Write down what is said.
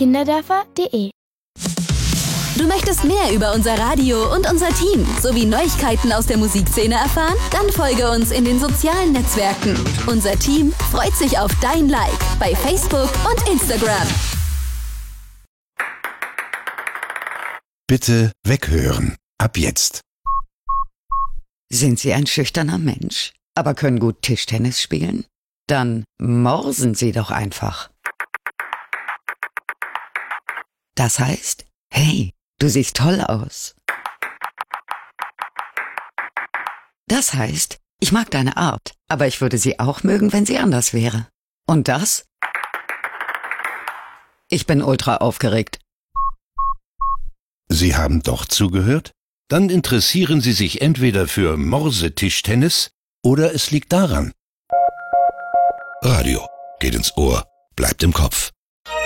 kinderdörfer.de. Du möchtest mehr über unser Radio und unser Team sowie Neuigkeiten aus der Musikszene erfahren? Dann folge uns in den sozialen Netzwerken. Unser Team freut sich auf dein Like bei Facebook und Instagram. Bitte weghören. Ab jetzt. Sind Sie ein schüchterner Mensch, aber können gut Tischtennis spielen? Dann morsen Sie doch einfach. Das heißt, hey, du siehst toll aus. Das heißt, ich mag deine Art, aber ich würde sie auch mögen, wenn sie anders wäre. Und das? Ich bin ultra aufgeregt. Sie haben doch zugehört? Dann interessieren Sie sich entweder für Morsetischtennis oder es liegt daran. Radio geht ins Ohr, bleibt im Kopf.